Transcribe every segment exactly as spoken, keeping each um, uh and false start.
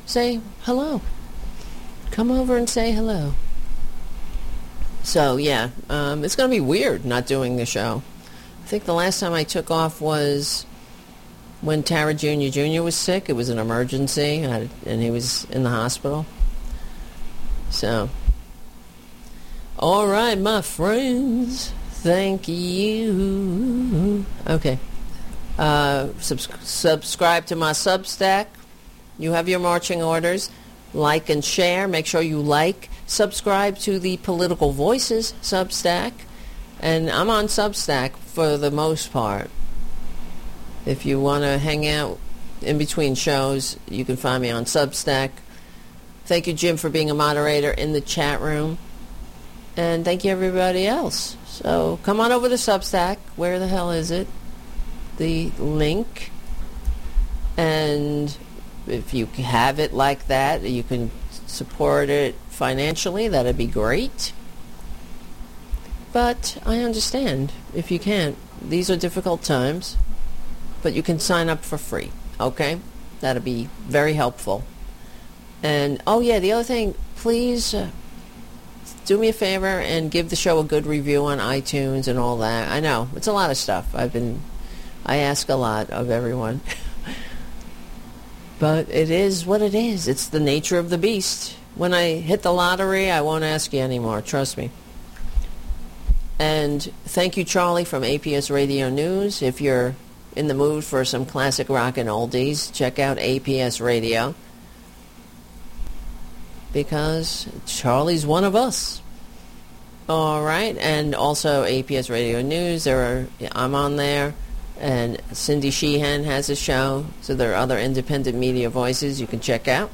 say hello. Come over and say hello. So, yeah, um, it's going to be weird not doing the show. I think the last time I took off was when Tara Junior Junior was sick. It was an emergency, and he was in the hospital. So, all right, my friends. Thank you. Okay. Uh, subs- subscribe to my Substack. You have your marching orders. Like and share. Make sure you like. Subscribe to the Political Voices Substack. And I'm on Substack for the most part. If you want to hang out in between shows, you can find me on Substack. Thank you, Jim, for being a moderator in the chat room. And thank you, everybody else. So come on over to Substack. Where the hell is it? The link. And if you have it like that, you can support it financially. That'd be great. But I understand if you can't. These are difficult times. But you can sign up for free. Okay? That'd be very helpful. And, oh yeah, the other thing, please uh, do me a favor and give the show a good review on iTunes and all that. I know, it's a lot of stuff. I've been, I ask a lot of everyone. But it is what it is. It's the nature of the beast. When I hit the lottery, I won't ask you anymore. Trust me. And thank you, Charlie, from A P S Radio News. If you're in the mood for some classic rock and oldies, check out A P S Radio. Because Charlie's one of us. All right. And also A P S Radio News. There are, I'm on there. And Cindy Sheehan has a show. So there are other independent media voices you can check out.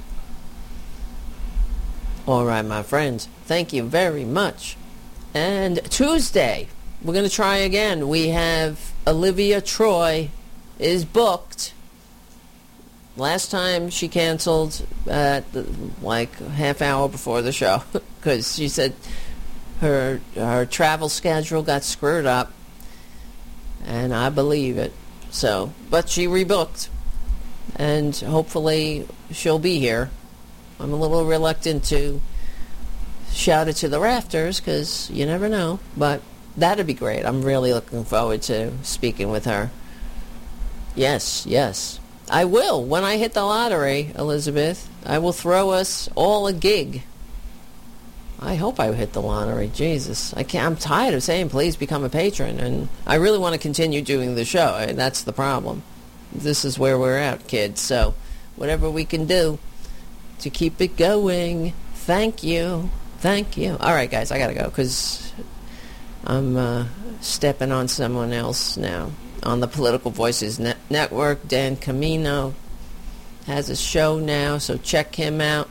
All right, my friends. Thank you very much. And Tuesday, we're going to try again. We have Olivia Troy is booked. Last time she canceled at the, like half hour before the show because she said her her travel schedule got screwed up, and I believe it. So, but she rebooked, and hopefully she'll be here. I'm a little reluctant to shout it to the rafters because you never know, but that'd be great. I'm really looking forward to speaking with her. Yes, yes. I will. When I hit the lottery, Elizabeth, I will throw us all a gig. I hope I hit the lottery. Jesus. I can't, I'm tired of saying, please become a patron. And I really want to continue doing the show. And that's the problem. This is where we're at, kids. So whatever we can do to keep it going. Thank you. Thank you. All right, guys, I got to go because I'm uh, stepping on someone else now. On the Political Voices Net- Network, Dan Camino has a show now, so check him out.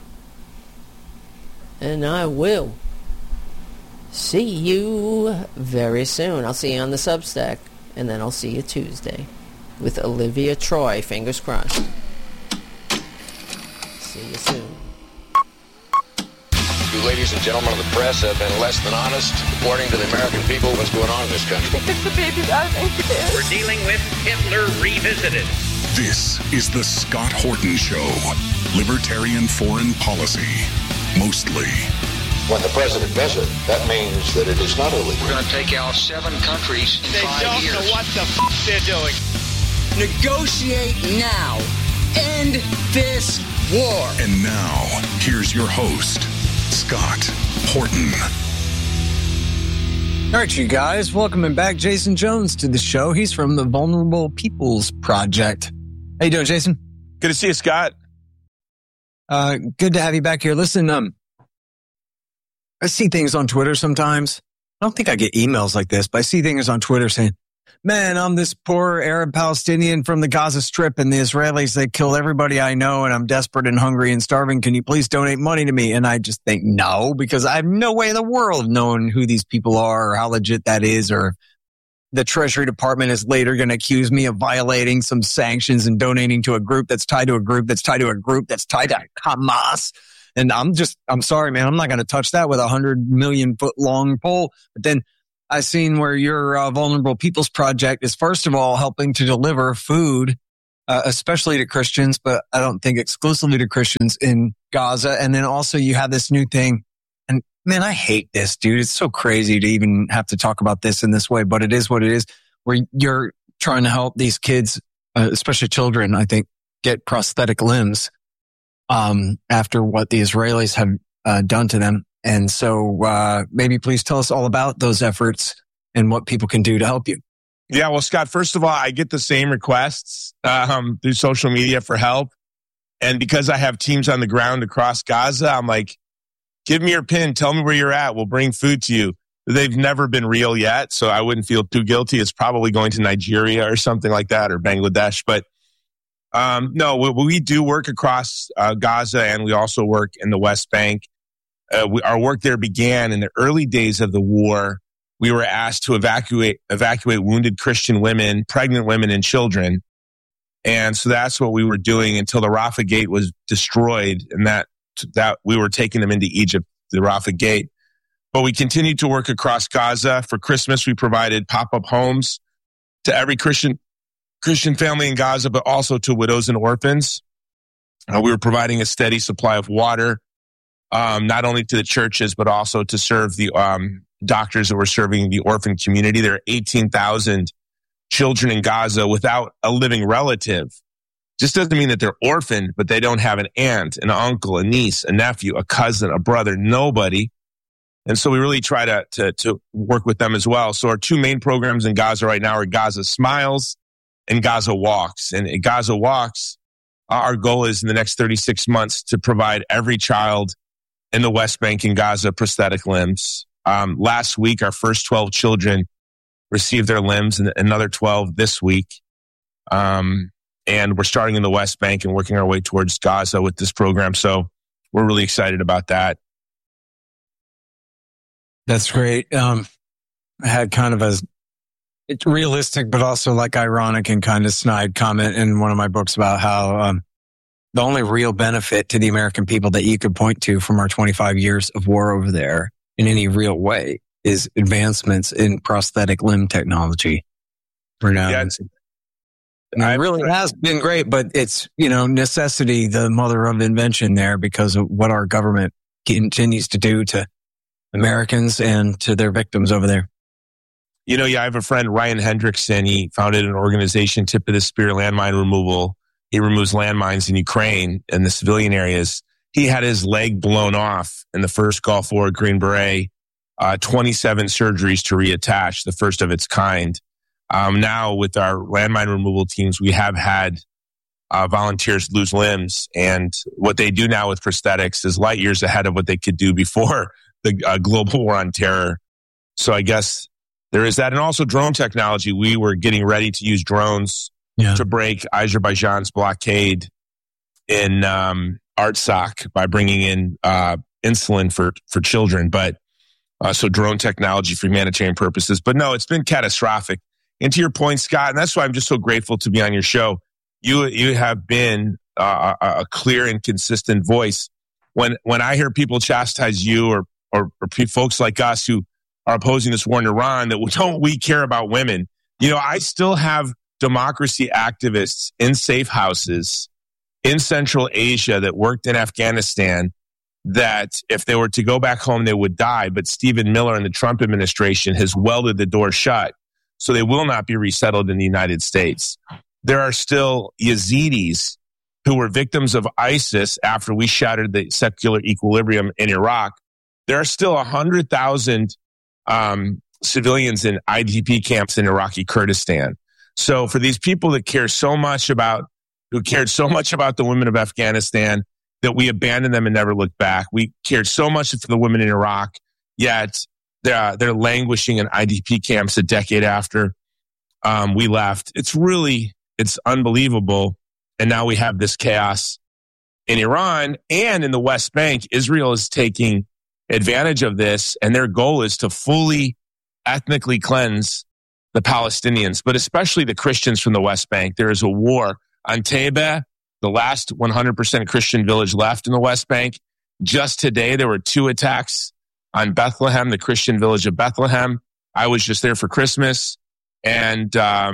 And I will see you very soon. I'll see you on the Substack, and then I'll see you Tuesday with Olivia Troy. Fingers crossed. See you soon. You ladies and gentlemen of the press have been less than honest reporting to the American people what's going on in this country. It's the baby's out of incubus. We're dealing with Hitler Revisited. This is the Scott Horton Show. Libertarian foreign policy. Mostly. When the president does it, that means that it is not illegal. We're going to take out seven countries in they five don't years. know what the f*** they're doing. Negotiate now. End this war. And now, here's your host, Scott Horton. All right, you guys, welcome back. Jason Jones to the show. He's from the Vulnerable Peoples Project. How you doing, Jason? Good to see you, Scott. Uh, good to have you back here. Listen, um, I see things on Twitter sometimes. I don't think I get emails like this, but I see things on Twitter saying, man, I'm this poor Arab Palestinian from the Gaza Strip, and the Israelis, they kill everybody I know, and I'm desperate and hungry and starving. Can you please donate money to me? And I just think no, because I have no way in the world of knowing who these people are or how legit that is, or the Treasury Department is later going to accuse me of violating some sanctions and donating to a group that's tied to a group that's tied to a group that's tied to Hamas. And I'm just, I'm sorry, man, I'm not going to touch that with a hundred million foot long pole. But then I seen where your uh, Vulnerable Peoples Project is, first of all, helping to deliver food uh, especially to Christians, but I don't think exclusively to Christians in Gaza. And then also you have this new thing. And man, I hate this, dude. It's so crazy to even have to talk about this in this way, but it is what it is, where you're trying to help these kids, uh, especially children, I think, get prosthetic limbs um, after what the Israelis have uh, done to them. And so uh, maybe please tell us all about those efforts and what people can do to help you. Yeah, well, Scott, first of all, I get the same requests um, through social media for help. And because I have teams on the ground across Gaza, I'm like, give me your pin. Tell me where you're at. We'll bring food to you. They've never been real yet, so I wouldn't feel too guilty. It's probably going to Nigeria or something like that, or Bangladesh. But um, no, we, we do work across uh, Gaza, and we also work in the West Bank. Uh, we, our work there began in the early days of the war. We were asked to evacuate evacuate wounded Christian women, pregnant women, and children. And so that's what we were doing until the Rafah Gate was destroyed, and that that we were taking them into Egypt, the Rafah Gate. But we continued to work across Gaza. For Christmas, we provided pop-up homes to every Christian Christian family in Gaza, but also to widows and orphans. Uh, we were providing a steady supply of water, um, not only to the churches, but also to serve the um, doctors that were serving the orphan community. There are eighteen thousand children in Gaza without a living relative. Just doesn't mean that they're orphaned, but they don't have an aunt, an uncle, a niece, a nephew, a cousin, a brother, nobody. And so we really try to, to, to work with them as well. So our two main programs in Gaza right now are Gaza Smiles and Gaza Walks. And at Gaza Walks, our goal is in the next thirty-six months to provide every child in the West Bank and Gaza prosthetic limbs. Um, last week, our first twelve children received their limbs, and another twelve this week. Um, and we're starting in the West Bank and working our way towards Gaza with this program. So we're really excited about that. That's great. Um, I had kind of a it's realistic, but also like ironic and kind of snide comment in one of my books about how um, the only real benefit to the American people that you could point to from our twenty-five years of war over there in any real way is advancements in prosthetic limb technology. For now, yeah, and it really has been great, but it's, you know, necessity, the mother of invention there, because of what our government continues to do to Americans and to their victims over there. You know, yeah, I have a friend, Ryan Hendrickson. He founded an organization, Tip of the Spear Landmine Removal. He removes landmines in Ukraine and the civilian areas. He had his leg blown off in the first Gulf War, Green Beret, uh, twenty-seven surgeries to reattach, the first of its kind. Um, now with our landmine removal teams, we have had uh, volunteers lose limbs. And what they do now with prosthetics is light years ahead of what they could do before the uh, global war on terror. So I guess there is that. And also drone technology. We were getting ready to use drones yeah. to break Azerbaijan's blockade in um, Artsakh by bringing in uh, insulin for, for children. But uh, so drone technology for humanitarian purposes. But no, it's been catastrophic. And to your point, Scott, and that's why I'm just so grateful to be on your show. You you have been uh, a, a clear and consistent voice. When when I hear people chastise you or or, or folks like us who are opposing this war in Iran, that don't we care about women? You know, I still have democracy activists in safe houses in Central Asia that worked in Afghanistan that if they were to go back home, they would die. But Stephen Miller and the Trump administration has welded the door shut. So they will not be resettled in the United States. There are still Yazidis who were victims of ISIS after we shattered the secular equilibrium in Iraq. There are still one hundred thousand um, civilians in I D P camps in Iraqi Kurdistan. So for these people that care so much about, who cared so much about the women of Afghanistan, that we abandoned them and never looked back. We cared so much for the women in Iraq, yet They're, they're languishing in I D P camps a decade after um, we left. It's really, it's unbelievable. And now we have this chaos in Iran and in the West Bank. Israel is taking advantage of this, and their goal is to fully ethnically cleanse the Palestinians, but especially the Christians from the West Bank. There is a war. Antebeh, the last one hundred percent Christian village left in the West Bank. Just today, there were two attacks on Bethlehem, the Christian village of Bethlehem. I was just there for Christmas, and um,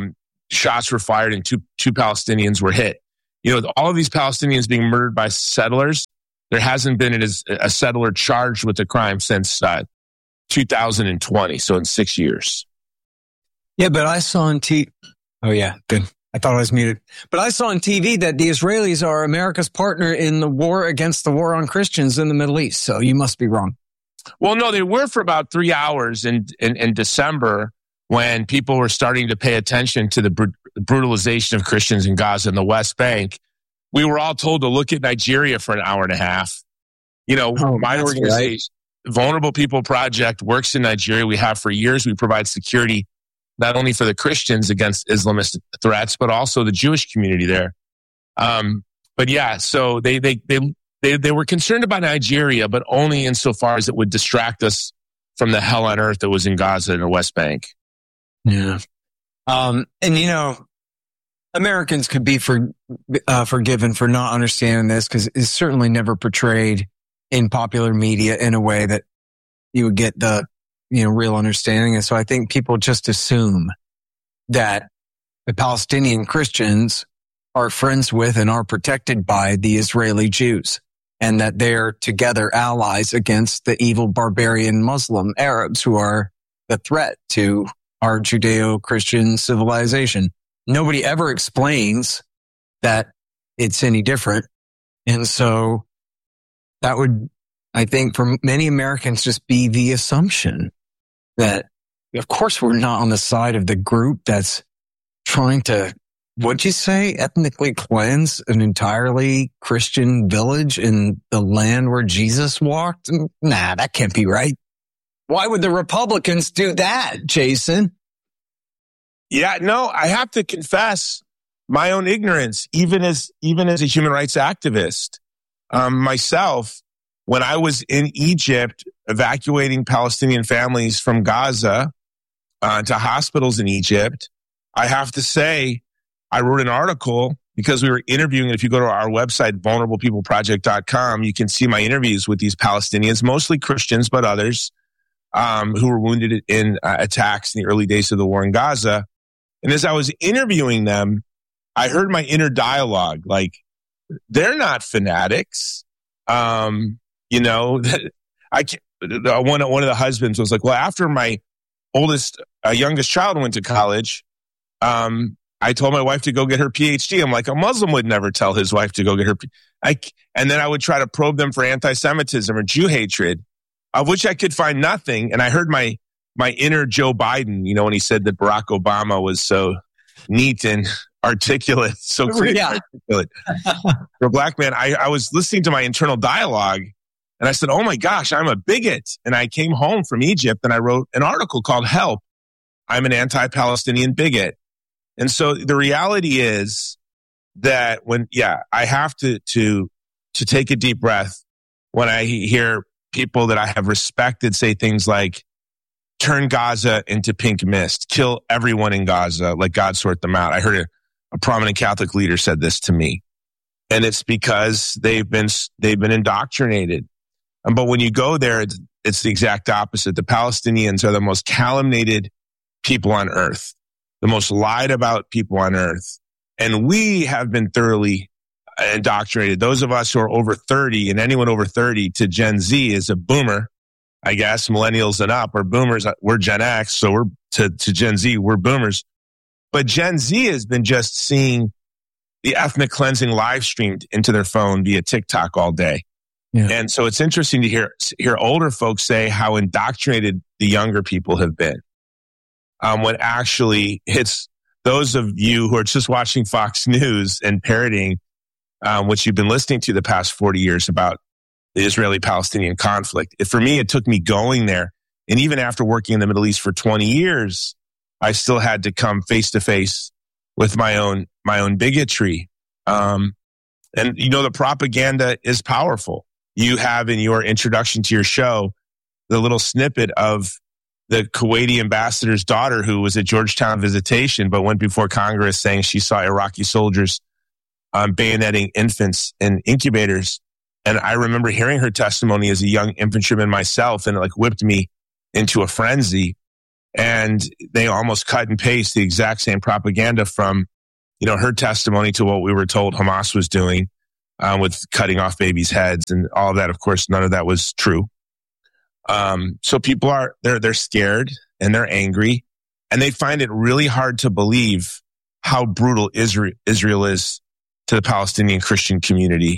shots were fired and two two Palestinians were hit. You know, all of these Palestinians being murdered by settlers, there hasn't been a, a settler charged with the crime since uh, two thousand twenty, so in six years. Yeah, but I saw on T V... Oh, yeah, good. I thought I was muted. But I saw on T V that the Israelis are America's partner in the war against the war on Christians in the Middle East, so you must be wrong. Well, no, they were for about three hours in, in, in December when people were starting to pay attention to the br- brutalization of Christians in Gaza and the West Bank. We were all told to look at Nigeria for an hour and a half. You know, oh, my organization, right. Vulnerable People Project, works in Nigeria. We have for years. We provide security not only for the Christians against Islamist threats, but also the Jewish community there. Um, but yeah, so they, they, they, they, they were concerned about Nigeria, but only insofar as it would distract us from the hell on earth that was in Gaza and the West Bank. Yeah. Um, and you know, Americans could be for, uh, forgiven for not understanding this because it's certainly never portrayed in popular media in a way that you would get the, you know, real understanding. And so I think people just assume that the Palestinian Christians are friends with and are protected by the Israeli Jews and that they're together allies against the evil barbarian Muslim Arabs who are the threat to our Judeo-Christian civilization. Nobody ever explains that it's any different. And so that would, I think, for many Americans just be the assumption that, of course, we're not on the side of the group that's trying to, what'd you say, ethnically cleanse an entirely Christian village in the land where Jesus walked? Nah, that can't be right. Why would the Republicans do that, Jason? Yeah, no, I have to confess my own ignorance, even as even as a human rights activist. Um, myself, when I was in Egypt evacuating Palestinian families from Gaza uh, to hospitals in Egypt, I have to say I wrote an article because we were interviewing. If you go to our website, vulnerable people project dot com, you can see my interviews with these Palestinians, mostly Christians, but others um, who were wounded in uh, attacks in the early days of the war in Gaza. And as I was interviewing them, I heard my inner dialogue, like, they're not fanatics. Um, you know, I can't, one, one of the husbands was like, well, after my oldest, uh, youngest child went to college, um, I told my wife to go get her P H D. I'm like, a Muslim would never tell his wife to go get her P H D. I, and then I would try to probe them for anti-Semitism or Jew hatred, of which I could find nothing. And I heard my, my inner Joe Biden, you know, when he said that Barack Obama was so neat and articulate, so clear yeah. articulate. For a black man, I, I was listening to my internal dialogue and I said, oh my gosh, I'm a bigot. And I came home from Egypt and I wrote an article called Help, I'm an anti-Palestinian bigot. And so the reality is that when, yeah, I have to, to, to take a deep breath when I hear people that I have respected say things like, turn Gaza into pink mist, kill everyone in Gaza, let God sort them out. I heard a, a prominent Catholic leader said this to me, and it's because they've been, they've been indoctrinated. Um, but when you go there, it's, it's the exact opposite. The Palestinians are the most calumniated people on earth, the most lied about people on earth. And we have been thoroughly indoctrinated. Those of us who are over thirty, and anyone over thirty to Gen Z is a boomer, I guess, millennials and up, or boomers. We're Gen X, so we're to, to Gen Z, we're boomers. But Gen Z has been just seeing the ethnic cleansing live streamed into their phone via TikTok all day. Yeah. And so it's interesting to hear hear older folks say how indoctrinated the younger people have been. Um, when actually it's those of you who are just watching Fox News and parroting, um, which you've been listening to the past forty years about the Israeli-Palestinian conflict. It, for me, it took me going there. And even after working in the Middle East for twenty years, I still had to come face to face with my own, my own bigotry. Um, and you know, the propaganda is powerful. You have in your introduction to your show, the little snippet of the Kuwaiti ambassador's daughter who was at Georgetown visitation, but went before Congress saying she saw Iraqi soldiers um, bayoneting infants in incubators. And I remember hearing her testimony as a young infantryman myself, and it like whipped me into a frenzy. And they almost cut and paste the exact same propaganda from, you know, her testimony to what we were told Hamas was doing um, with cutting off babies' heads and all of that. Of course, none of that was true. Um, so people are, they're, they're scared and they're angry, and they find it really hard to believe how brutal Israel, Israel is to the Palestinian Christian community.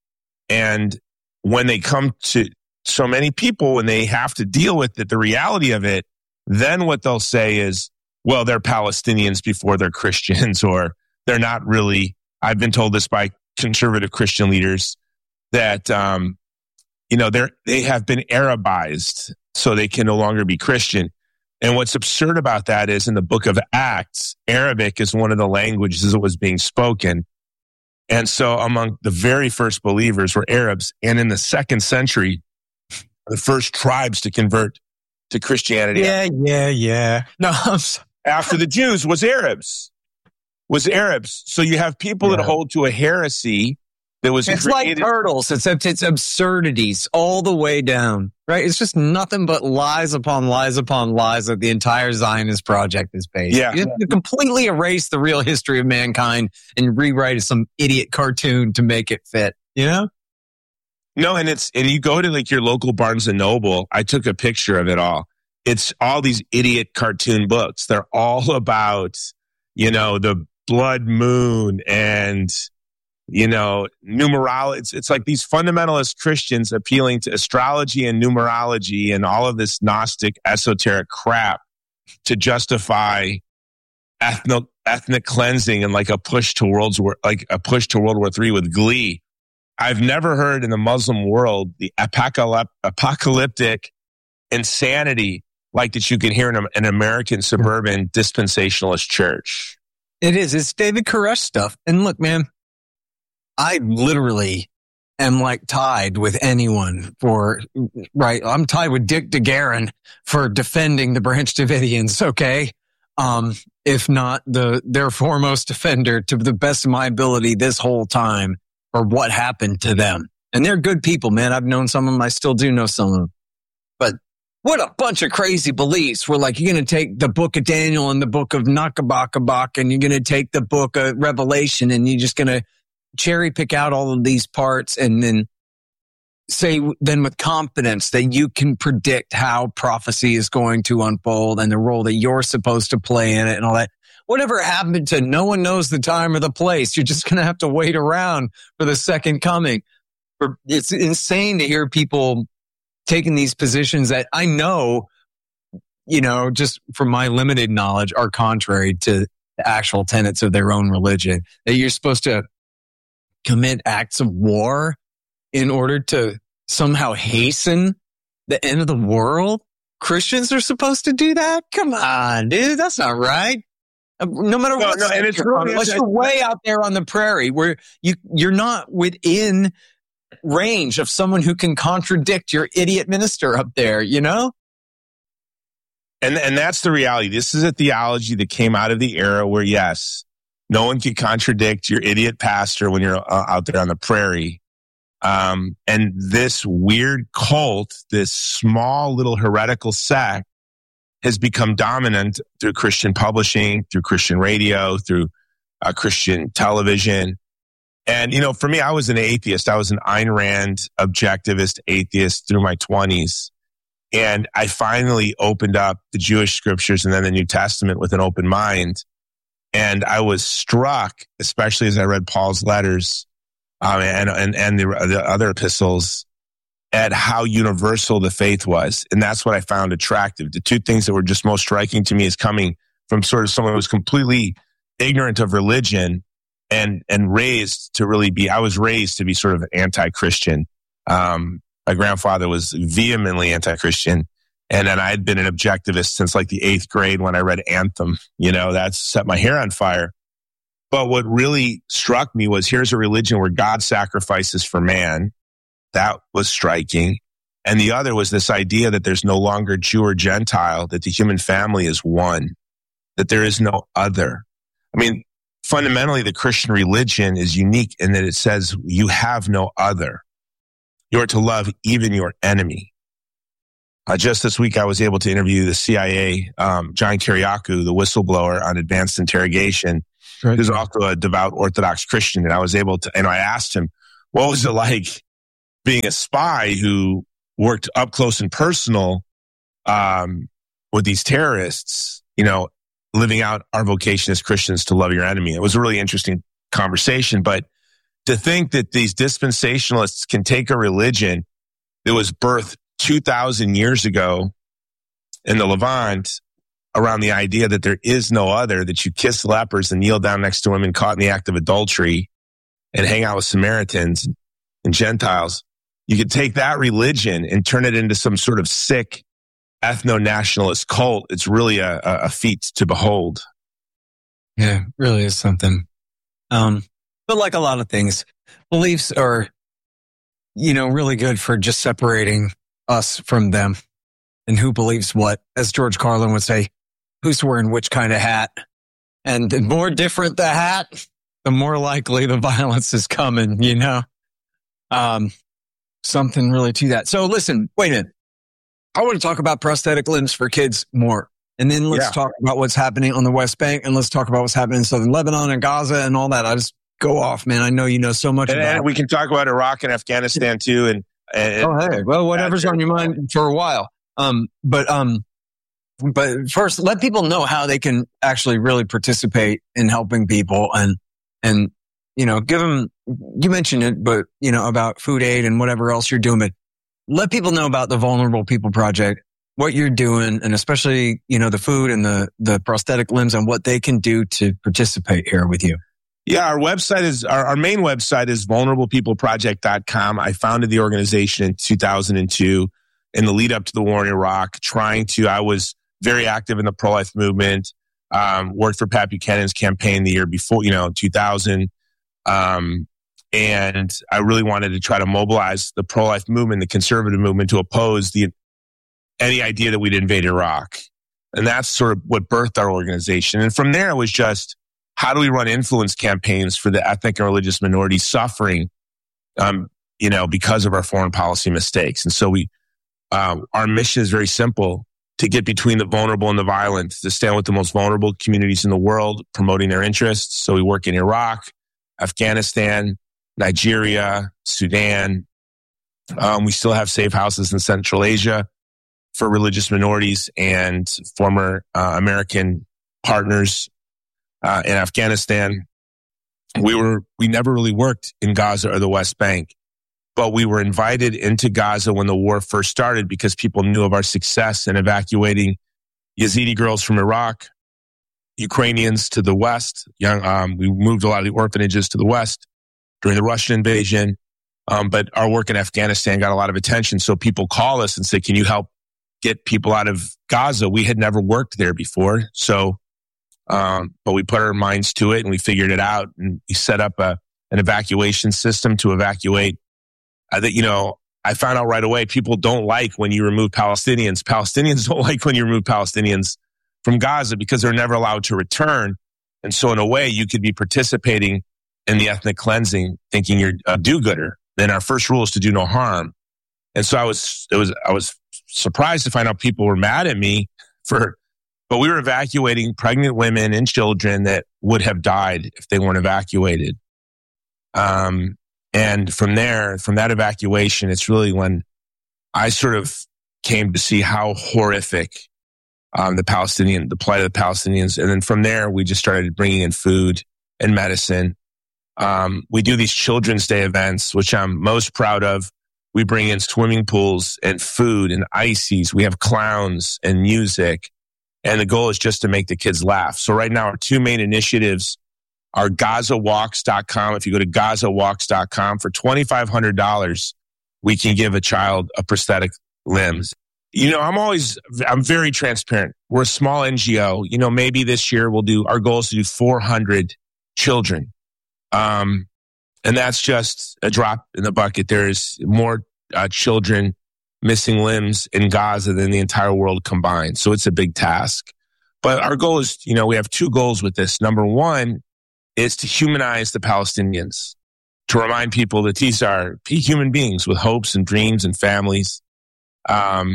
And when they come to so many people, when they have to deal with it, the reality of it, then what they'll say is, well, they're Palestinians before they're Christians, or they're not really. I've been told this by conservative Christian leaders that, um, you know, they're, they have been Arabized, so they can no longer be Christian. And what's absurd about that is in the book of Acts, Arabic is one of the languages that was being spoken. And so among the very first believers were Arabs. And in the second century, the first tribes to convert to Christianity. Yeah, yeah, yeah. No, I'm sorry. After the Jews was Arabs. Was Arabs. So you have people yeah. that hold to a heresy that was It's created. like turtles, except it's absurdities all the way down, right? It's just nothing but lies upon lies upon lies that the entire Zionist project is based. Yeah. You, you completely erase the real history of mankind and rewrite some idiot cartoon to make it fit, you know? No, and it's, and you go to like your local Barnes and Noble. I took a picture of it all. It's all these idiot cartoon books. They're all about, you know, the blood moon and, you know, numerology. It's, it's like these fundamentalist Christians appealing to astrology and numerology and all of this Gnostic esoteric crap to justify ethnic, ethnic cleansing and like a push to world's war, like a push to World War Three with glee. I've never heard in the Muslim world the apocalyp- apocalyptic insanity like that you can hear in a, an American suburban dispensationalist church. It is. It's David Koresh stuff. And look, man, I literally am like tied with anyone for, right? I'm tied with Dick DeGuerin for defending the Branch Davidians, okay? Um, if not the their foremost defender to the best of my ability this whole time for what happened to them. And they're good people, man. I've known some of them. I still do know some of them. But what a bunch of crazy beliefs. We're like, you're going to take the book of Daniel and the book of Nakabakabak, and you're going to take the book of Revelation, and you're just going to cherry pick out all of these parts and then say then with confidence that you can predict how prophecy is going to unfold and the role that you're supposed to play in it and all that. Whatever happened to no one knows the time or the place. You're just going to have to wait around for the second coming. It's insane to hear people taking these positions that I know, you know, just from my limited knowledge, are contrary to the actual tenets of their own religion. That you're supposed to commit acts of war in order to somehow hasten the end of the world. Christians are supposed to do that? Come on, dude. That's not right. No matter no, what, no, and it's really, unless you're way out there on the prairie where you, you're not within range of someone who can contradict your idiot minister up there, you know? And and that's the reality. This is a theology that came out of the era where, yes, no one can contradict your idiot pastor when you're uh, out there on the prairie. Um, and this weird cult, this small little heretical sect, has become dominant through Christian publishing, through Christian radio, through uh, Christian television. And, you know, for me, I was an atheist. I was an Ayn Rand objectivist atheist through my twenties. And I finally opened up the Jewish scriptures and then the New Testament with an open mind. And I was struck, especially as I read Paul's letters um, and, and, and the, the other epistles, at how universal the faith was. And that's what I found attractive. The two things that were just most striking to me is coming from sort of someone who was completely ignorant of religion and, and raised to really be, I was raised to be sort of anti-Christian. Um, my grandfather was vehemently anti-Christian. And then I had been an objectivist since like the eighth grade when I read Anthem. You know, that set my hair on fire. But what really struck me was here's a religion where God sacrifices for man. That was striking. And the other was this idea that there's no longer Jew or Gentile, that the human family is one, that there is no other. I mean, fundamentally, the Christian religion is unique in that it says you have no other. You are to love even your enemy. Uh, just this week, I was able to interview the C I A, um, John Kiriakou, the whistleblower on advanced interrogation, right. Who's also a devout Orthodox Christian. And I was able to, and I asked him, what was it like being a spy who worked up close and personal um, with these terrorists, you know, living out our vocation as Christians to love your enemy? It was a really interesting conversation. But to think that these dispensationalists can take a religion that was birthed two thousand years ago in the Levant around the idea that there is no other, that you kiss lepers and kneel down next to women caught in the act of adultery and hang out with Samaritans and Gentiles. You could take that religion and turn it into some sort of sick ethno-nationalist cult. It's really a, a feat to behold. Yeah, really is something. Um, but like a lot of things, beliefs are, you know, really good for just separating us from them and who believes what. As George Carlin would say, who's wearing which kind of hat. And the more different the hat, the more likely the violence is coming, you know? Um, something really to that. So listen, wait a minute. I want to talk about prosthetic limbs for kids more. And then let's yeah. talk about what's happening on the West Bank, and let's talk about what's happening in southern Lebanon and Gaza and all that. I just go off, man. I know you know so much and, about and we can talk about Iraq and Afghanistan too. And, and oh, hey, well, whatever's on your mind for a while. Um, but, um, but first, let people know how they can actually really participate in helping people and, and, you know, give them, you mentioned it, but, you know, about food aid and whatever else you're doing, but let people know about the Vulnerable People Project, what you're doing, and especially, you know, the food and the, the prosthetic limbs and what they can do to participate here with you. Yeah, our website is, our, our main website is vulnerable people project dot com. I founded the organization in two thousand two in the lead up to the war in Iraq, trying to, I was very active in the pro-life movement, um, worked for Pat Buchanan's campaign the year before, you know, two thousand. Um, and I really wanted to try to mobilize the pro-life movement, the conservative movement, to oppose the any idea that we'd invade Iraq. And that's sort of what birthed our organization. And from there, it was just, how do we run influence campaigns for the ethnic and religious minorities suffering, um, you know, because of our foreign policy mistakes? And so we, uh, our mission is very simple: to get between the vulnerable and the violent, to stand with the most vulnerable communities in the world, promoting their interests. So we work in Iraq, Afghanistan, Nigeria, Sudan. Um, we still have safe houses in Central Asia for religious minorities and former uh, American partners uh, in Afghanistan. We were we never really worked in Gaza or the West Bank, but we were invited into Gaza when the war first started because people knew of our success in evacuating Yazidi girls from Iraq, Ukrainians to the West. Young, um, we moved a lot of the orphanages to the West during the Russian invasion, um, but our work in Afghanistan got a lot of attention. So people call us and say, "Can you help get people out of Gaza?" We had never worked there before. So, um, but we put our minds to it and we figured it out, and we set up a, an evacuation system to evacuate. I think, you know, I found out right away, people don't like when you remove Palestinians. Palestinians don't like when you remove Palestinians from Gaza because they're never allowed to return. And so in a way, you could be participating in the ethnic cleansing, thinking you're a do-gooder. Then our first rule is to do no harm. And so I was, it was, I was surprised to find out people were mad at me for, but we were evacuating pregnant women and children that would have died if they weren't evacuated. Um, and from there, from that evacuation, it's really when I sort of came to see how horrific um, the Palestinian, the plight of the Palestinians. And then from there, we just started bringing in food and medicine. Um, we do these Children's Day events, which I'm most proud of. We bring in swimming pools and food and ices. We have clowns and music. And the goal is just to make the kids laugh. So right now, our two main initiatives are Gaza Walks dot com. If you go to Gaza Walks dot com, for twenty-five hundred dollars, we can give a child a prosthetic limbs. You know, I'm always, I'm very transparent. We're a small N G O. You know, maybe this year we'll do, our goal is to do four hundred children. Um, and that's just a drop in the bucket. There's more uh, children missing limbs in Gaza than the entire world combined. So it's a big task. But our goal is, you know, we have two goals with this. Number one is to humanize the Palestinians, to remind people that these are human beings with hopes and dreams and families. Um,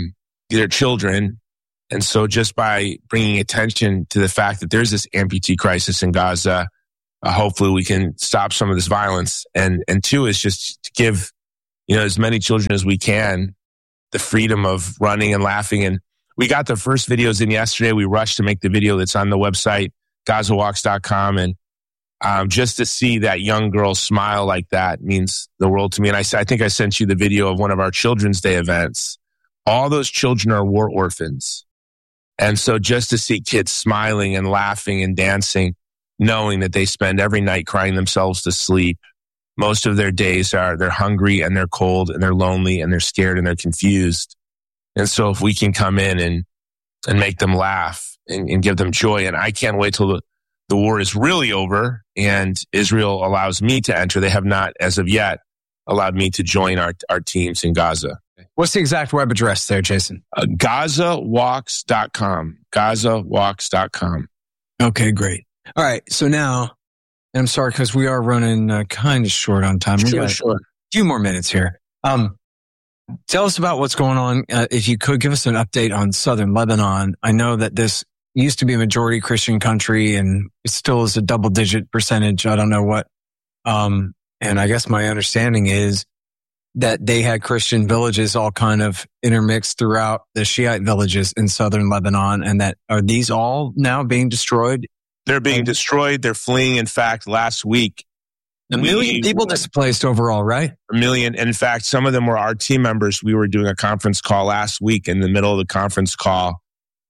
their children. And so just by bringing attention to the fact that there's this amputee crisis in Gaza, uh, hopefully we can stop some of this violence. And, and two is just to give, you know, as many children as we can the freedom of running and laughing. And we got the first videos in yesterday. We rushed to make the video that's on the website, gaza walks dot com. And um, just to see that young girl smile like that means the world to me. And I, I think I sent you the video of one of our Children's Day events. All those children are war orphans. And so just to see kids smiling and laughing and dancing, knowing that they spend every night crying themselves to sleep. Most of their days are they're hungry and they're cold and they're lonely and they're scared and they're confused. And so if we can come in and, and make them laugh and, and give them joy, and I can't wait till the, the war is really over and Israel allows me to enter. They have not, as of yet, allowed me to join our, our teams in Gaza. What's the exact web address there, Jason? Uh, gaza walks dot com. gaza walks dot com. Okay, great. All right. So now, and I'm sorry because we are running uh, kind of short on time. We Sure, got sure. a few more minutes here. Um, tell us about what's going on. Uh, if you could give us an update on southern Lebanon. I know that this used to be a majority Christian country and it still is a double digit percentage. I don't know what. Um, and I guess my understanding is that they had Christian villages all kind of intermixed throughout the Shiite villages in southern Lebanon. And that are these all now being destroyed? They're being destroyed. They're fleeing. In fact, last week, A million we, people displaced overall, right? A million. In fact, some of them were our team members. We were doing a conference call last week. In the middle of the conference call,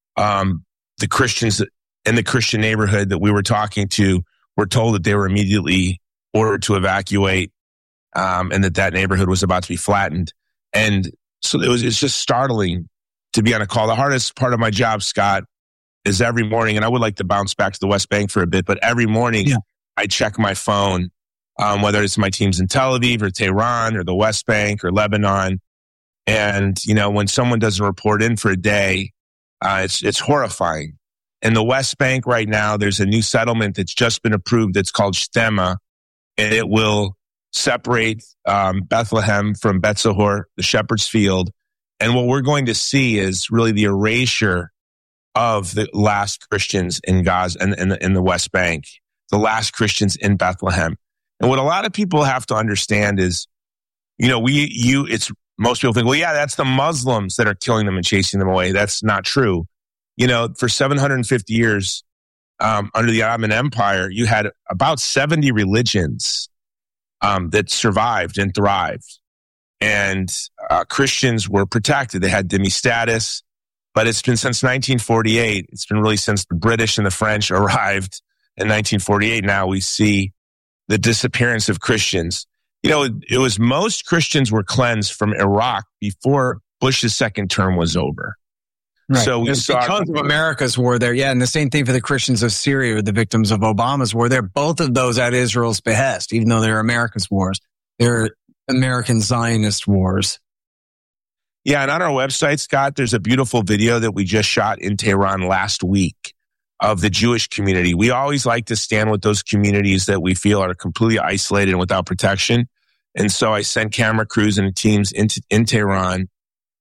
um, the Christians in the Christian neighborhood that we were talking to were told that they were immediately ordered to evacuate, um, and that that neighborhood was about to be flattened. And so it was, it's just startling to be on a call. The hardest part of my job, Scott, is every morning, and I would like to bounce back to the West Bank for a bit, but every morning yeah. I check my phone, um, whether it's my teams in Tel Aviv or Tehran or the West Bank or Lebanon. And, you know, when someone doesn't report in for a day, uh, it's, it's horrifying. In the West Bank right now, there's a new settlement that's just been approved that's called Shtema, and it will separate um, Bethlehem from Bet Zahor, the Shepherd's Field. And what we're going to see is really the erasure of the last Christians in Gaza and in, in, in the West Bank, the last Christians in Bethlehem. And what a lot of people have to understand is, you know, we, you, it's, most people think, well, yeah, that's the Muslims that are killing them and chasing them away. That's not true. You know, for seven hundred fifty years, um, under the Ottoman Empire, you had about seventy religions, um, that survived and thrived. And, uh, Christians were protected. They had dhimmi status. But it's been since nineteen forty-eight. It's been really since the British and the French arrived in nineteen forty-eight. Now we see the disappearance of Christians. You know, it, it was most Christians were cleansed from Iraq before Bush's second term was over. Right. So we it's saw because of America's war there. Yeah. And the same thing for the Christians of Syria, the victims of Obama's war. They're both of those at Israel's behest, even though they're America's wars. They're American Zionist wars. Yeah, and on our website, Scott, there's a beautiful video that we just shot in Tehran last week of the Jewish community. We always like to stand with those communities that we feel are completely isolated and without protection. And so I sent camera crews and teams into in Tehran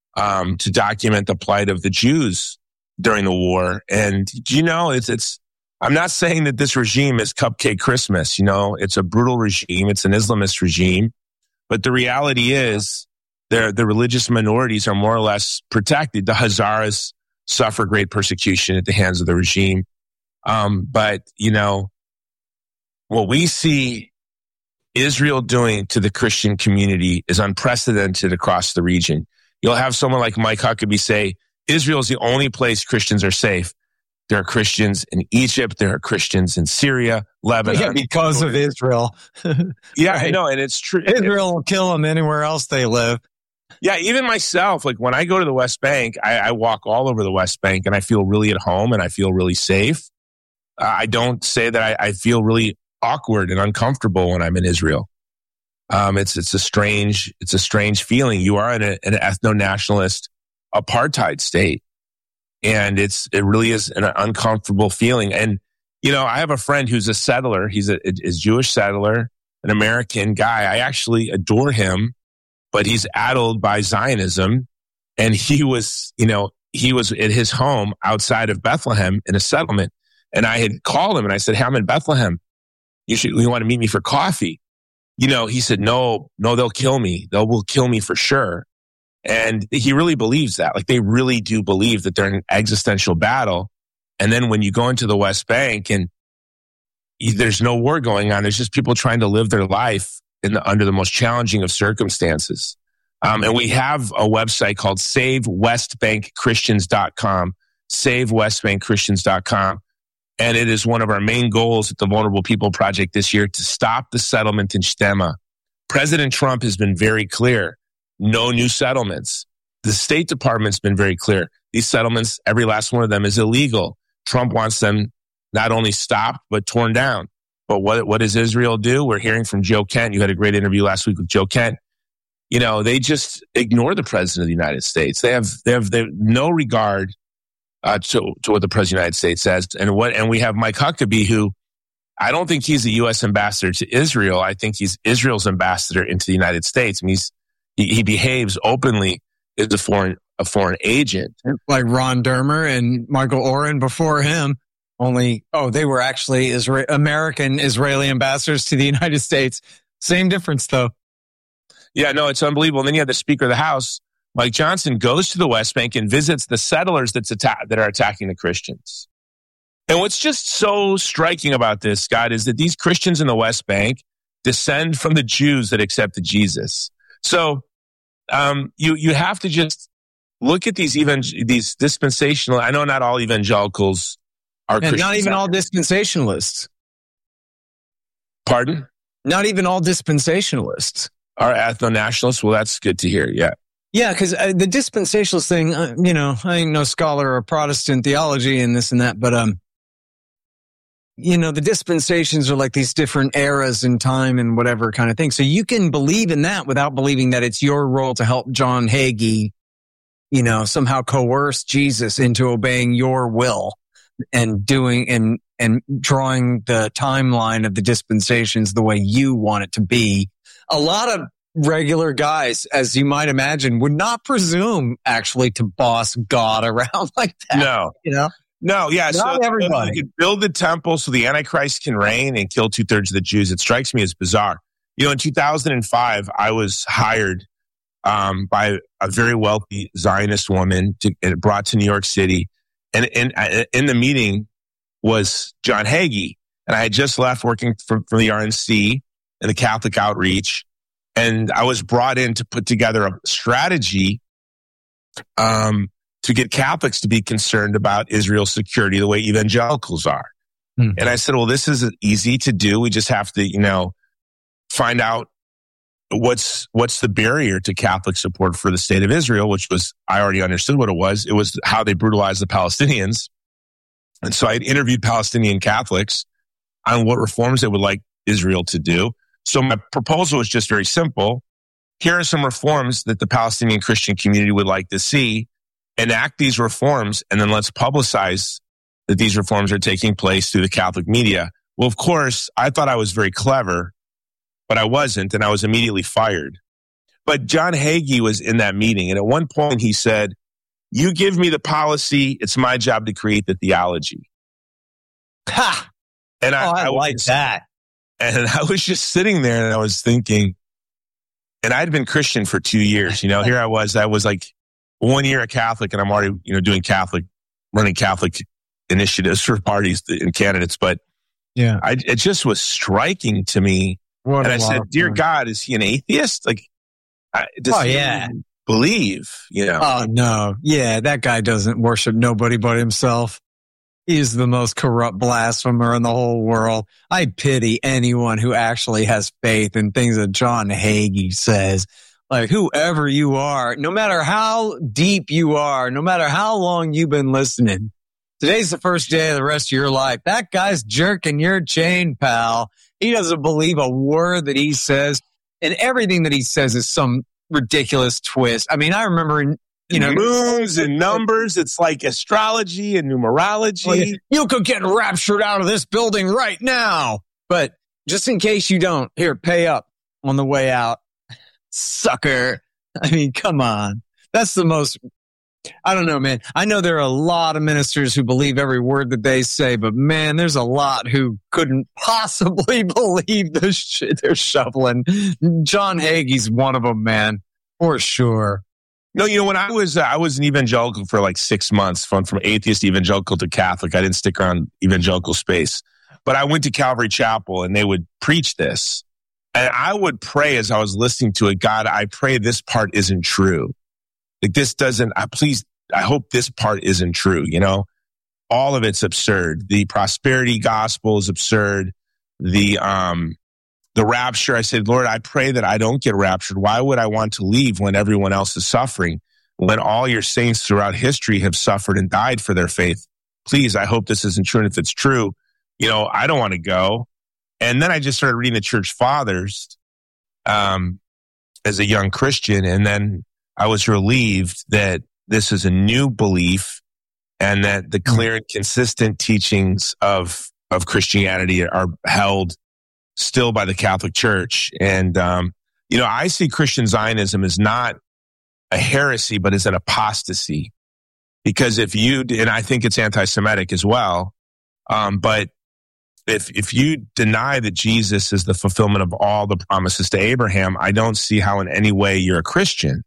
um, to document the plight of the Jews during the war. And you know, it's it's. I'm not saying that this regime is cupcake Christmas. You know, it's a brutal regime. It's an Islamist regime. But the reality is, the the religious minorities are more or less protected. The Hazaras suffer great persecution at the hands of the regime. Um, but, you know, what we see Israel doing to the Christian community is unprecedented across the region. You'll have someone like Mike Huckabee say, Israel is the only place Christians are safe. There are Christians in Egypt. There are Christians in Syria, Lebanon. Yeah, because of Israel. Yeah, right. I know. And it's true. Israel will kill them anywhere else they live. Yeah, even myself, like when I go to the West Bank, I, I walk all over the West Bank and I feel really at home and I feel really safe. Uh, I don't say that I, I feel really awkward and uncomfortable when I'm in Israel. Um, it's it's a strange it's a strange feeling. You are in a, an ethno-nationalist apartheid state, and it's it really is an uncomfortable feeling. And you know, I have a friend who's a settler. He's a, a, a Jewish settler, an American guy. I actually adore him. But he's addled by Zionism, And he was, you know, he was at his home outside of Bethlehem in a settlement. And I had called him and I said, hey, I'm in Bethlehem. You should, you want to meet me for coffee? You know, he said, no, no, they'll kill me. They will kill me for sure. And he really believes that. Like, they really do believe that they're in an existential battle. And then when you go into the West Bank and you, there's no war going on, there's just people trying to live their life in the, under the most challenging of circumstances. Um, and we have a website called save west bank christians dot com, save west bank christians dot com. And it is one of our main goals at the Vulnerable People Project this year to stop the settlement in Shtema. President Trump has been very clear. No new settlements. The State Department's been very clear. These settlements, every last one of them is illegal. Trump wants them not only stopped, but torn down. But what, what does Israel do? We're hearing from Joe Kent. You had a great interview last week with Joe Kent. You know, they just ignore the president of the United States. They have, they have, they have no regard uh, to, to what the president of the United States says. And what, and we have Mike Huckabee, who I don't think he's a U S ambassador to Israel. I think he's Israel's ambassador into the United States. I mean, he's, he, he behaves openly as a foreign, a foreign agent. Like Ron Dermer and Michael Oren before him. Only, oh, they were actually Isra- American Israeli ambassadors to the United States. Same difference, though. Yeah, no, it's unbelievable. And then you have the Speaker of the House, Mike Johnson, goes to the West Bank and visits the settlers that's atta- that are attacking the Christians. And what's just so striking about this, Scott, is that these Christians in the West Bank descend from the Jews that accepted Jesus. So um, you you have to just look at these evang- these dispensational. I know not all evangelicals are and Christians. Not even all dispensationalists. Pardon? Not even all dispensationalists. Are ethno-nationalists? Well, that's good to hear. Yeah. Yeah, because uh, the dispensationalist thing, uh, you know, I ain't no scholar of Protestant theology and this and that, but, um, you know, the dispensations are like these different eras in time and whatever kind of thing. So you can believe in that without believing that it's your role to help John Hagee, you know, somehow coerce Jesus into obeying your will and doing and, and drawing the timeline of the dispensations the way you want it to be. A lot of regular guys, as you might imagine, would not presume actually to boss God around like that. No. You know? No, yeah. Not so everybody. You could build the temple so the Antichrist can reign and kill two thirds of the Jews. It strikes me as bizarre. You know, in two thousand five, I was hired um, by a very wealthy Zionist woman to, and brought to New York City. And in, in the meeting was John Hagee. And I had just left working for, for the R N C and the Catholic Outreach. And I was brought in to put together a strategy um, to get Catholics to be concerned about Israel's security the way evangelicals are. Hmm. And I said, well, this is easy to do. We just have to, you know, find out what's what's the barrier to Catholic support for the state of Israel, which was, I already understood what it was. It was how they brutalized the Palestinians. And so I had interviewed Palestinian Catholics on what reforms they would like Israel to do. So my proposal was just very simple. Here are some reforms that the Palestinian Christian community would like to see. Enact these reforms, and then let's publicize that these reforms are taking place through the Catholic media. Well, of course, I thought I was very clever, but I wasn't, and I was immediately fired. But John Hagee was in that meeting, and at one point he said, you give me the policy, it's my job to create the theology. Ha! And I, oh, I, I like was, that. And I was just sitting there and I was thinking, and I'd been Christian for two years. You know, here I was, I was like one year a Catholic and I'm already, you know, doing Catholic, running Catholic initiatives for parties and candidates. But yeah, I, it just was striking to me. What and I said, dear God, is he an atheist? Like, does oh, he yeah. believe, you know? Oh, no. Yeah, that guy doesn't worship nobody but himself. He's the most corrupt blasphemer in the whole world. I pity anyone who actually has faith in things that John Hagee says. Like, whoever you are, no matter how deep you are, no matter how long you've been listening, today's the first day of the rest of your life. That guy's jerking your chain, pal. He doesn't believe a word that he says, and everything that he says is some ridiculous twist. I mean, I remember in You know, moons and numbers. It's like astrology and numerology. Oh, yeah. You could get raptured out of this building right now. But just in case you don't, here, pay up on the way out. Sucker. I mean, come on. that's the most, I don't know, man. I know there are a lot of ministers who believe every word that they say, but man, there's a lot who couldn't possibly believe the shit they're shoveling. John Hagee's one of them, man, for sure. No, you know, when I was, uh, I was an evangelical for like six months, from, from atheist evangelical to Catholic. I didn't stick around evangelical space, but I went to Calvary Chapel and they would preach this. And I would pray as I was listening to it, God, I pray this part isn't true. Like this doesn't, I please, I hope this part isn't true. You know, all of it's absurd. The prosperity gospel is absurd. The, um, The rapture, I said, Lord, I pray that I don't get raptured. Why would I want to leave when everyone else is suffering? When all your saints throughout history have suffered and died for their faith? Please, I hope this isn't true. And if it's true, you know, I don't want to go. And then I just started reading the church fathers um, as a young Christian. And then I was relieved that this is a new belief and that the clear and consistent teachings of, of Christianity are held still by the Catholic Church. And, um, you know, I see Christian Zionism as not a heresy, but as an apostasy. Because if you, and I think it's anti-Semitic as well, um, but if if you deny that Jesus is the fulfillment of all the promises to Abraham, I don't see how in any way you're a Christian.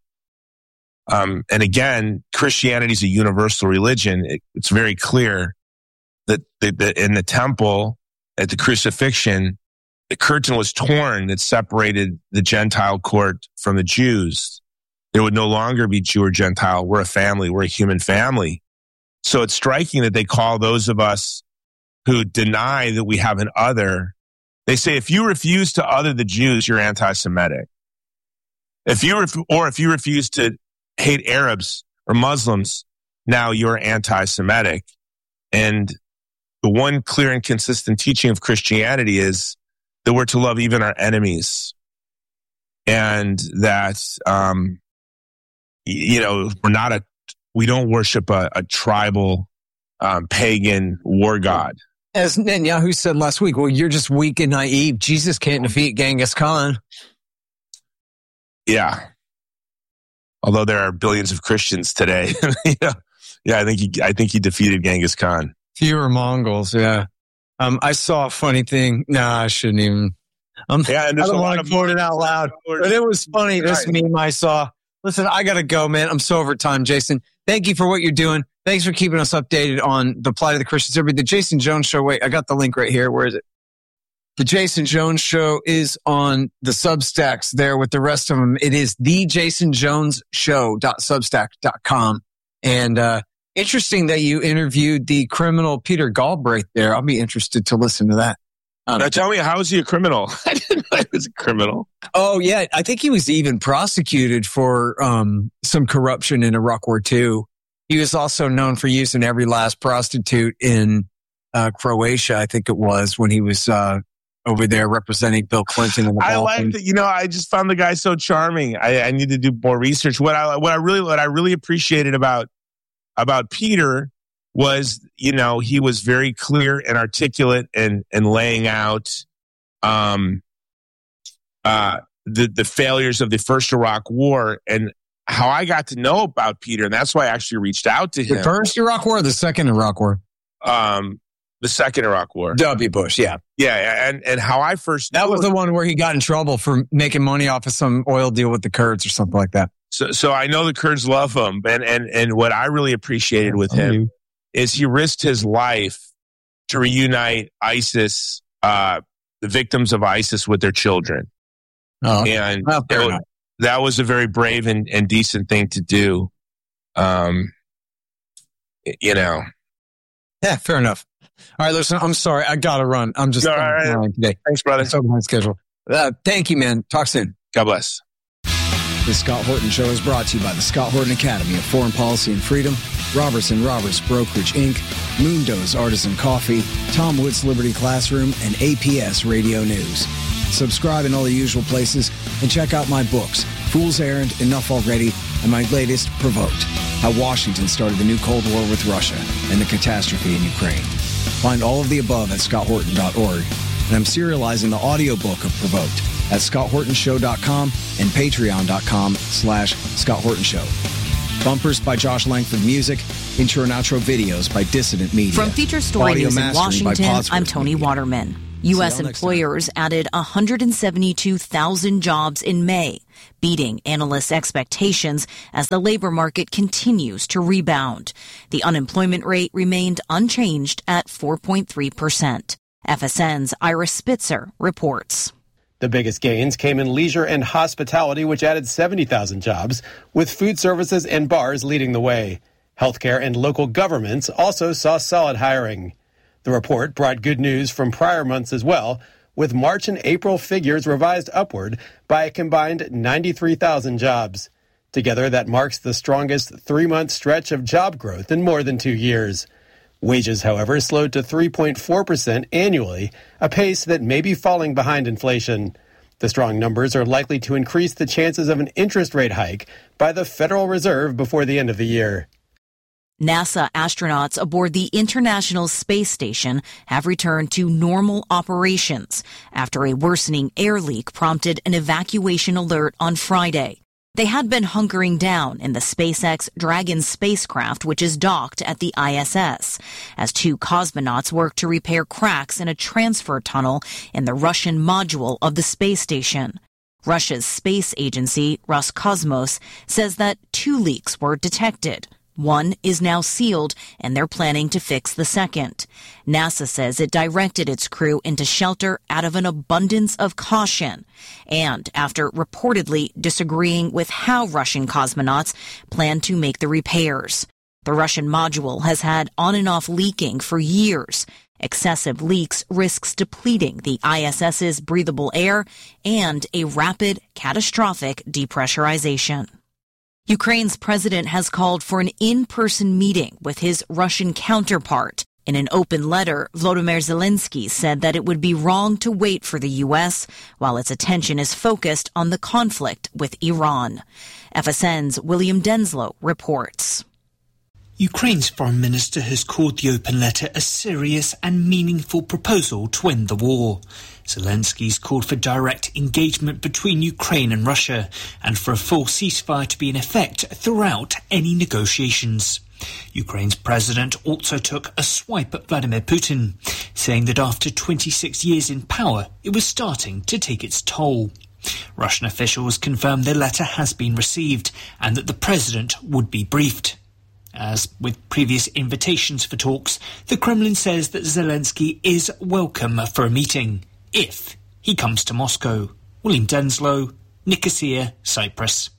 Um, and again, Christianity is a universal religion. It, it's very clear that, that, that in the temple, at the crucifixion, the curtain was torn that separated the Gentile court from the Jews. There would no longer be Jew or Gentile. We're a family. We're a human family. So it's striking that they call those of us who deny that we have an other. They say, if you refuse to other the Jews, you're anti-Semitic. If you ref- or if you refuse to hate Arabs or Muslims, now you're anti-Semitic. And the one clear and consistent teaching of Christianity is that we're to love even our enemies, and that um, you know we're not a we don't worship a, a tribal um, pagan war god. As Netanyahu said last week, well, you're just weak and naive. Jesus can't defeat Genghis Khan. Yeah, although there are billions of Christians today. yeah, yeah, I think he I think he defeated Genghis Khan. Fewer Mongols, yeah. Um, I saw a funny thing. Nah, I shouldn't even. Um, yeah, and I don't want to quote it out loud, but it was funny. This right. meme I saw. Listen, I got to go, man. I'm so over time, Jason. Thank you for what you're doing. Thanks for keeping us updated on the plight of the Christians. The Jason Jones Show. Wait, I got the link right here. Where is it? The Jason Jones Show is on the Substacks there with the rest of them. It is the jason jones show dot substack dot com. And, uh, interesting that you interviewed the criminal Peter Galbraith there. I'll be interested to listen to that. Um, now tell me, how is he a criminal? I didn't know he was a criminal. Oh, yeah. I think he was even prosecuted for um, some corruption in Iraq War Two. He was also known for using every last prostitute in uh, Croatia, I think it was, when he was uh, over there representing Bill Clinton. In the I like that. You know, I just found the guy so charming. I, I need to do more research. What I what I really what I really appreciated about about Peter was, you know, he was very clear and articulate and, and laying out, um, uh, the, the failures of the first Iraq War. And how I got to know about Peter, and that's why I actually reached out to him. The first Iraq War or the second Iraq War? Um, the second Iraq War. W. Bush, yeah. Yeah, and, and how I first... That was the one where he got in trouble for making money off of some oil deal with the Kurds or something like that. So, so I know the Kurds love him, and and and what I really appreciated with him is he risked his life to reunite ISIS, uh, the victims of ISIS, with their children. Oh, and well, fair it, enough. That was a very brave and, and decent thing to do. Um, you know. Yeah, fair enough. All right, listen, I'm sorry, I gotta run. I'm just no, all right. today. Thanks, brother. It's over my schedule. Uh, thank you, man. Talk soon. God bless. The Scott Horton Show is brought to you by the Scott Horton Academy of Foreign Policy and Freedom, Roberts and Roberts Brokerage, Incorporated, Moondo's Artisan Coffee, Tom Witt's Liberty Classroom, and A P S Radio News. Subscribe in all the usual places and check out my books, Fool's Errand, Enough Already, and my latest, Provoked, How Washington Started the New Cold War with Russia and the Catastrophe in Ukraine. Find all of the above at scott horton dot org, and I'm serializing the audiobook of Provoked at scott horton show dot com and patreon dot com slash Scott Horton Show. Bumpers by Josh Langford Music. Intro and outro videos by Dissident Media. From Feature Story Audio News in mastering by Washington, Podsworth I'm Tony Media. Waterman. U S See y'all next employers added one hundred seventy-two thousand jobs in May, beating analysts' expectations as the labor market continues to rebound. The unemployment rate remained unchanged at four point three percent. F S N's Ira Spitzer reports. The biggest gains came in leisure and hospitality, which added seventy thousand jobs, with food services and bars leading the way. Healthcare and local governments also saw solid hiring. The report brought good news from prior months as well, with March and April figures revised upward by a combined ninety-three thousand jobs. Together, that marks the strongest three-month stretch of job growth in more than two years. Wages, however, slowed to three point four percent annually, a pace that may be falling behind inflation. The strong numbers are likely to increase the chances of an interest rate hike by the Federal Reserve before the end of the year. NASA astronauts aboard the International Space Station have returned to normal operations after a worsening air leak prompted an evacuation alert on Friday. They had been hunkering down in the SpaceX Dragon spacecraft, which is docked at the I S S, as two cosmonauts work to repair cracks in a transfer tunnel in the Russian module of the space station. Russia's space agency, Roscosmos, says that two leaks were detected. One is now sealed, and they're planning to fix the second. NASA says it directed its crew into shelter out of an abundance of caution, and after reportedly disagreeing with how Russian cosmonauts plan to make the repairs. The Russian module has had on and off leaking for years. Excessive leaks risks depleting the I S S's breathable air and a rapid, catastrophic depressurization. Ukraine's president has called for an in-person meeting with his Russian counterpart. In an open letter, Volodymyr Zelensky said that it would be wrong to wait for the U S while its attention is focused on the conflict with Iran. F S N's William Denslow reports. Ukraine's foreign minister has called the open letter a serious and meaningful proposal to end the war. Zelensky's called for direct engagement between Ukraine and Russia and for a full ceasefire to be in effect throughout any negotiations. Ukraine's president also took a swipe at Vladimir Putin, saying that after twenty-six years in power, it was starting to take its toll. Russian officials confirmed the letter has been received and that the president would be briefed. As with previous invitations for talks, the Kremlin says that Zelensky is welcome for a meeting, if he comes to Moscow. William Denslow, Nicosia, Cyprus.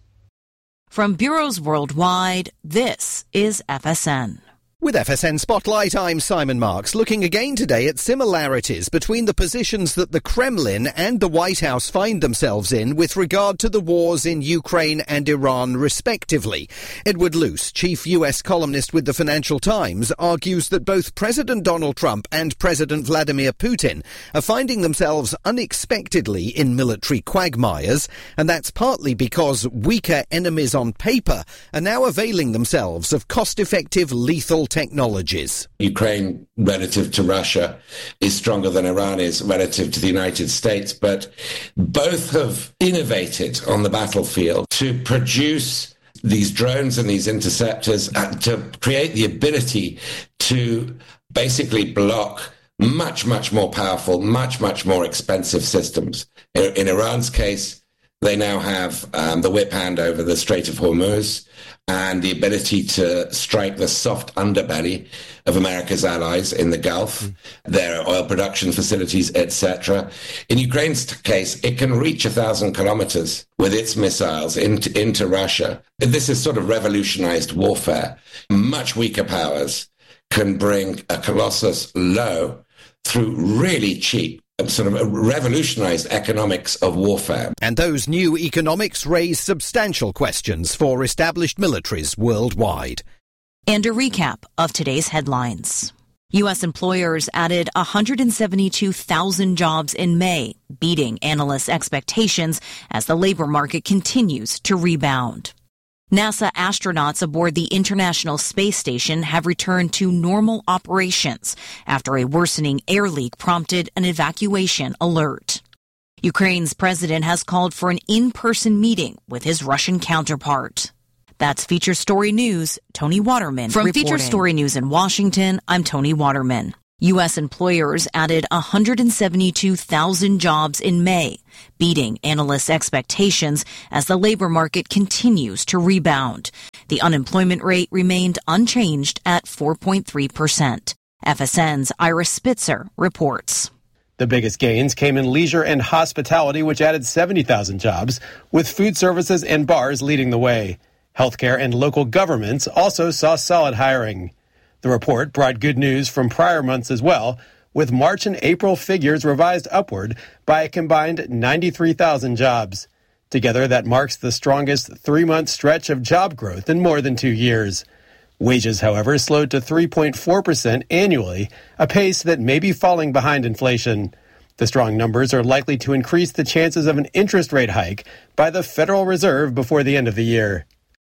From bureaus worldwide, this is F S N. With F S N Spotlight, I'm Simon Marks, looking again today at similarities between the positions that the Kremlin and the White House find themselves in with regard to the wars in Ukraine and Iran, respectively. Edward Luce, chief U S columnist with the Financial Times, argues that both President Donald Trump and President Vladimir Putin are finding themselves unexpectedly in military quagmires, and that's partly because weaker enemies on paper are now availing themselves of cost-effective, lethal technologies. Ukraine, relative to Russia, is stronger than Iran is relative to the United States, but both have innovated on the battlefield to produce these drones and these interceptors uh, to create the ability to basically block much, much more powerful, much, much more expensive systems. In, in Iran's case, they now have um, the whip hand over the Strait of Hormuz and the ability to strike the soft underbelly of America's allies in the Gulf, mm. their oil production facilities, et cetera. In Ukraine's case, it can reach a thousand kilometers with its missiles into, into Russia. This is sort of revolutionized warfare. Much weaker powers can bring a Colossus low through really cheap, sort of revolutionized economics of warfare. And those new economics raise substantial questions for established militaries worldwide. And a recap of today's headlines. U S employers added one hundred seventy-two thousand jobs in May, beating analysts' expectations as the labor market continues to rebound. NASA astronauts aboard the International Space Station have returned to normal operations after a worsening air leak prompted an evacuation alert. Ukraine's president has called for an in-person meeting with his Russian counterpart. That's Feature Story News, Tony Waterman From reporting. Feature Story News in Washington, I'm Tony Waterman. U S employers added one hundred seventy-two thousand jobs in May, beating analysts' expectations as the labor market continues to rebound. The unemployment rate remained unchanged at four point three percent. F S N's Ira Spitzer reports. The biggest gains came in leisure and hospitality, which added seventy thousand jobs, with food services and bars leading the way. Healthcare and local governments also saw solid hiring. The report brought good news from prior months as well, with March and April figures revised upward by a combined ninety-three thousand jobs. Together, that marks the strongest three-month stretch of job growth in more than two years. Wages, however, slowed to three point four percent annually, a pace that may be falling behind inflation. The strong numbers are likely to increase the chances of an interest rate hike by the Federal Reserve before the end of the year.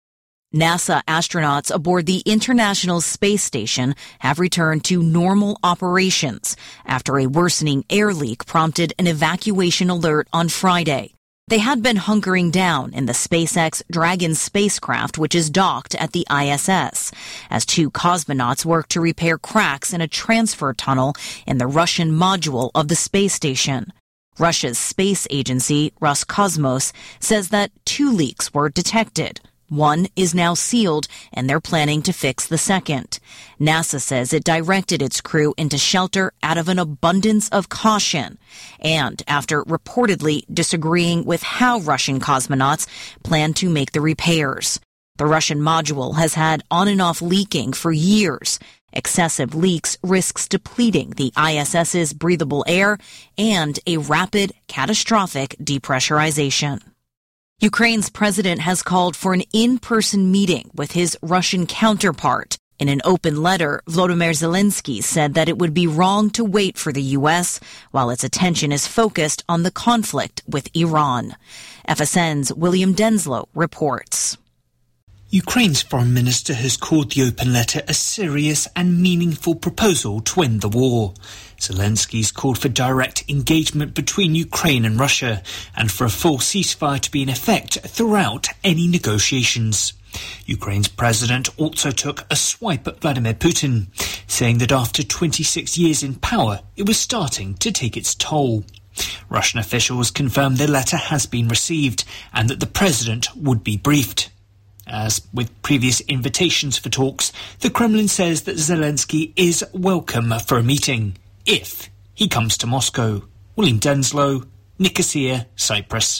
NASA astronauts aboard the International Space Station have returned to normal operations after a worsening air leak prompted an evacuation alert on Friday. They had been hunkering down in the SpaceX Dragon spacecraft, which is docked at the I S S, as two cosmonauts work to repair cracks in a transfer tunnel in the Russian module of the space station. Russia's space agency, Roscosmos, says that two leaks were detected. One is now sealed, and they're planning to fix the second. NASA says it directed its crew into shelter out of an abundance of caution, and after reportedly disagreeing with how Russian cosmonauts plan to make the repairs. The Russian module has had on and off leaking for years. Excessive leaks risks depleting the ISS's breathable air and a rapid, catastrophic depressurization. Ukraine's president has called for an in-person meeting with his Russian counterpart. In an open letter, Volodymyr Zelensky said that it would be wrong to wait for the U S while its attention is focused on the conflict with Iran. F S N's William Denslow reports. Ukraine's foreign minister has called the open letter a serious and meaningful proposal to end the war. Zelensky's called for direct engagement between Ukraine and Russia and for a full ceasefire to be in effect throughout any negotiations. Ukraine's president also took a swipe at Vladimir Putin, saying that after twenty-six years in power, it was starting to take its toll. Russian officials confirmed the letter has been received and that the president would be briefed. As with previous invitations for talks, the Kremlin says that Zelensky is welcome for a meeting, if he comes to Moscow. William Denslow, Nicosia, Cyprus.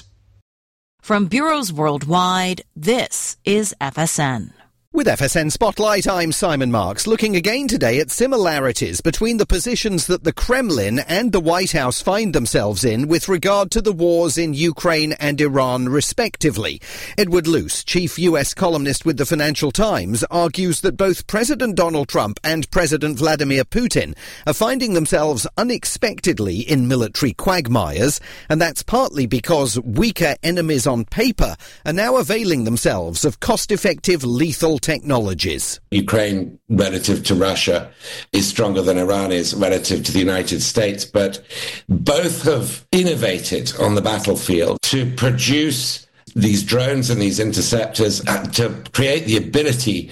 From bureaus worldwide, this is F S N. With F S N Spotlight, I'm Simon Marks, looking again today at similarities between the positions that the Kremlin and the White House find themselves in with regard to the wars in Ukraine and Iran, respectively. Edward Luce, chief U S columnist with the Financial Times, argues that both President Donald Trump and President Vladimir Putin are finding themselves unexpectedly in military quagmires, and that's partly because weaker enemies on paper are now availing themselves of cost-effective lethal technologies. Ukraine, relative to Russia, is stronger than Iran is relative to the United States, but both have innovated on the battlefield to produce these drones and these interceptors uh, to create the ability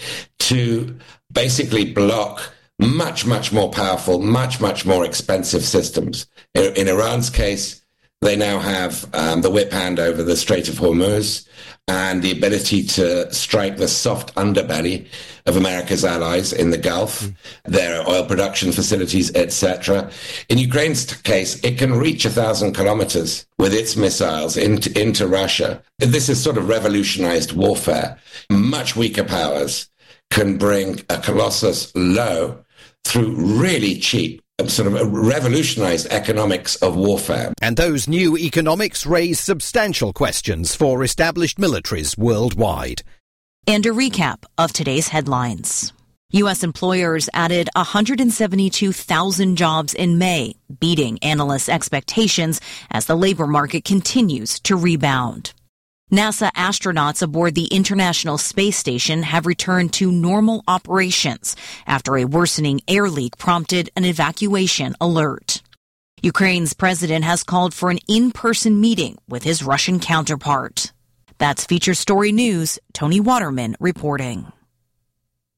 to basically block much, much more powerful, much, much more expensive systems. In, in Iran's case, they now have um, the whip hand over the Strait of Hormuz and the ability to strike the soft underbelly of America's allies in the Gulf, mm. their oil production facilities, et cetera. In Ukraine's case, it can reach a thousand kilometers with its missiles into, into Russia. This is sort of revolutionized warfare. Much weaker powers can bring a Colossus low through really cheap, sort of revolutionized economics of warfare. And those new economics raise substantial questions for established militaries worldwide. And a recap of today's headlines. U S employers added one hundred seventy-two thousand jobs in May, beating analysts' expectations as the labor market continues to rebound. NASA astronauts aboard the International Space Station have returned to normal operations after a worsening air leak prompted an evacuation alert. Ukraine's president has called for an in-person meeting with his Russian counterpart. That's Feature Story News, Tony Waterman reporting.